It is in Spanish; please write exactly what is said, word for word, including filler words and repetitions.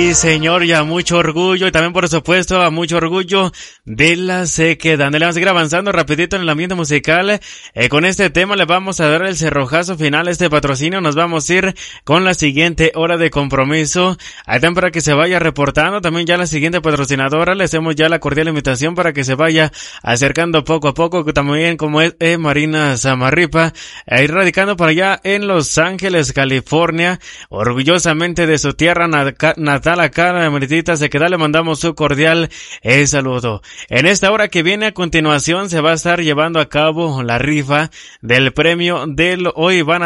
Sí, señor, y a mucho orgullo, y también por supuesto a mucho orgullo de la sequedad. Le vamos a seguir avanzando rapidito en el ambiente musical. Eh, con este tema le vamos a dar el cerrojazo final a este patrocinio. Nos vamos a ir con la siguiente hora de compromiso. Ahí también para que se vaya reportando. También ya la siguiente patrocinadora. Le hacemos ya la cordial invitación para que se vaya acercando poco a poco. También como es eh, Marina Zamarripa, ahí radicando por allá en Los Ángeles, California. Orgullosamente de su tierra natal acá, la meritita Sequedad, le mandamos su cordial eh, saludo. En esta hora que viene a continuación se va a estar llevando a cabo la rifa del premio del hoy van a